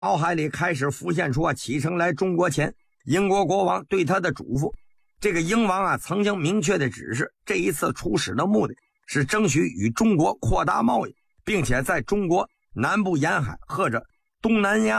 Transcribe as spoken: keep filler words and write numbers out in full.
脑海里开始浮现出啊启程来中国前英国国王对他的嘱咐。这个英王啊曾经明确的指示，这一次出使的目的是争取与中国扩大贸易，并且在中国南部沿海或者东南亚